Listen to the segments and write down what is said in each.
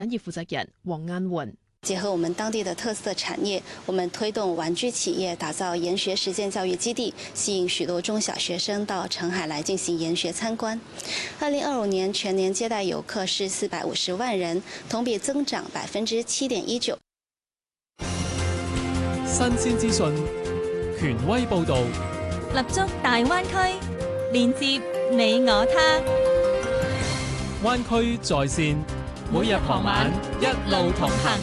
業負責人黃雁媛。 結合我們當地的特色產業，我們推動玩具企業打造研學實踐教育基地，吸引許多中小學生到澄海來進行研學參觀。2025年全年接待遊客是450萬人，同比增長7.19%。 新鮮資訊，權威報導， 立足大灣區，連接你我他。 灣區在線，每日傍晚一路同行。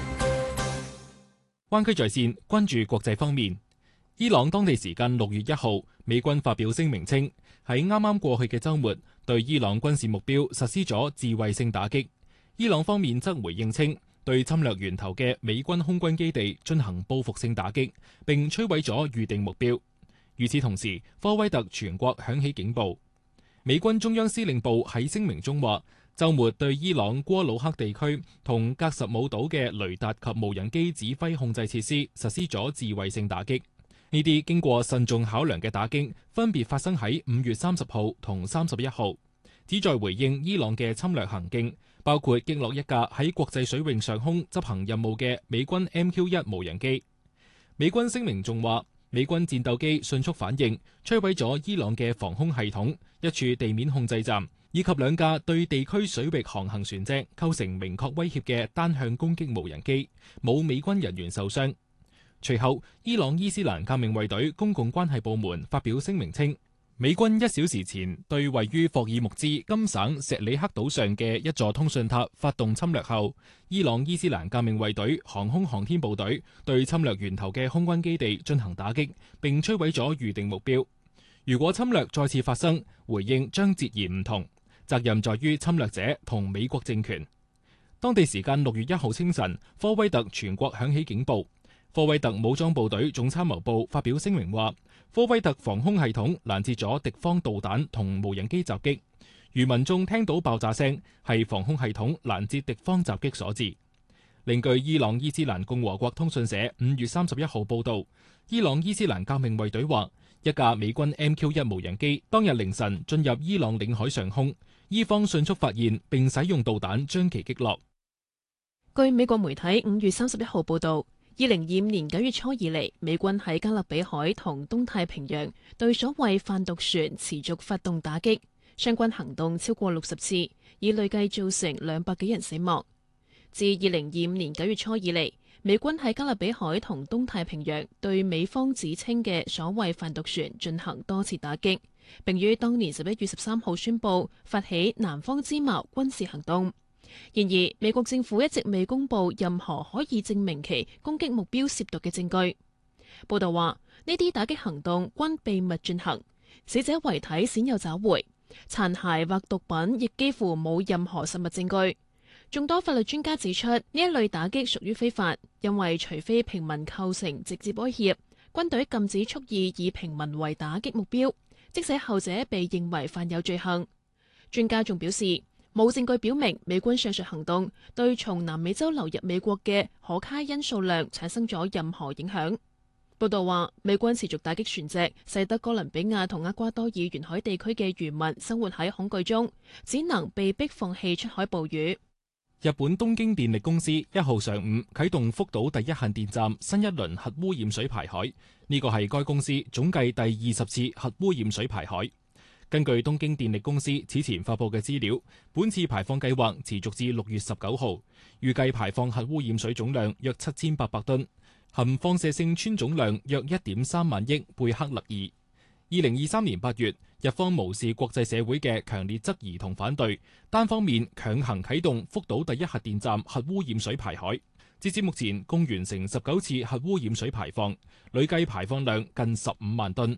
灣區在線關注國際方面，伊朗當地時間6月1號，美軍發表聲明稱，喺啱啱過去嘅週末對伊朗軍事目標實施咗自衛性打擊。伊朗方面則回應稱，對侵略源頭嘅美軍空軍基地進行報復性打擊，並摧毀咗預定目標。與此同時，科威特全國響起警報。美軍中央司令部喺聲明中話，週末對伊朗戈魯克地區同格什姆島嘅雷達及無人機指揮控制設施實施咗自衛性打擊。呢啲經過慎重考量嘅打擊，分別發生喺5月30號同31號，旨在回應伊朗嘅侵略行徑，包括擊落一架喺國際水域上空執行任務嘅美軍 MQ-1 無人機。美軍聲明仲話，美軍戰鬥機迅速反應，摧毀咗伊朗嘅防空系統、一處地面控制站，以及2架對地區水域航行船隻構成明確威脅嘅單向攻擊無人機，冇美軍人員受傷。隨後，伊朗伊斯蘭革命衛隊公共關係部門發表聲明稱，美軍1小時前對位於霍爾木茲金省錫里克島上嘅一座通訊塔發動侵略後，伊朗伊斯蘭革命衛隊航空航天部隊對侵略源頭嘅空軍基地進行打擊，並摧毀咗預定目標。如果侵略再次發生，回應將截然唔同，責任在於侵略者同美國政權。當地時間6月1號清晨，科威特全國響起警報。科威特武裝部隊總參謀部發表聲明話，科威特防空系統攔截咗敵方導彈同無人機襲擊，如民眾聽到爆炸聲，係防空系統攔截敵方襲擊所致。另據伊朗伊斯蘭共和國通訊社5月31號報道，伊朗伊斯蘭革命衛隊話，一架美軍 MQ-1 無人機當日凌晨進入伊朗領海上空，伊方迅速發現並使用導彈將其擊落。 據美國媒體5月31號報道，2025年9月初以嚟，美軍喺加勒比海同東太平洋對所謂販毒船持續發動打擊，相關行動超過60次，已累計造成200幾人死亡。自2025年9月初以嚟，美軍喺加勒比海同東太平洋對美方指稱嘅所謂販毒船進行多次打擊，並於當年11月13號宣布發起南方之矛軍事行動。然而，美國政府一直未公布任何可以證明其攻擊目標涉毒嘅證據。報道話，呢啲打擊行動均秘密進行，死者遺體鮮有找回，殘骸或毒品亦幾乎冇任何實物證據。眾多法律專家指出，呢一類打擊屬於非法，因為除非平民構成直接威脅，軍隊禁止蓄意以平民為打擊目標，即使後者被認為犯有罪行。專家仲表示，冇證據表明美軍上述行動對從南美洲流入美國嘅可卡因數量產生咗任何影響。報道話，美軍持續打擊船隻，使得哥倫比亞同厄瓜多爾沿海地區嘅漁民生活喺恐懼中，只能被迫放棄出海捕魚。 日本東京電力公司1號上午啟動福島第一核電站新一輪核污染水排海，呢個係該公司總計第20次核污染水排海。根據東京電力公司此前發佈嘅資料，本次排放計劃持續至6月19號，預計排放核污染水總量約7800噸，含放射性氚總量約1.3萬億貝克勒爾。2023年8月，日方無視國際社會嘅強烈質疑同反對，單方面強行啟動福島第一核電站核污染水排海。截至目前，共完成19次核污染水排放，累計排放量近15萬噸。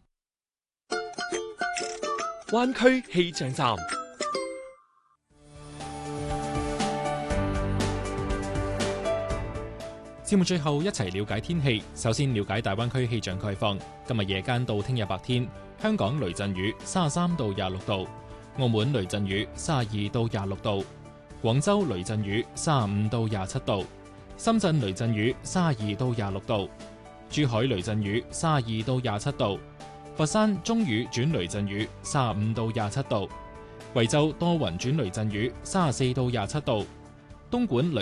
灣區氣象站， 節目最後一齊了解天氣。首先了解大灣區氣象概況。今日夜間到聽日白天，香港雷陣雨33到26度，澳門雷陣雨32到26度，廣州雷陣雨35到27度，深圳雷陣雨32到26度，珠海雷陣雨32到27度，佛山中雨轉雷陣雨35到27度，惠州多雲轉雷陣雨34到27度， 東莞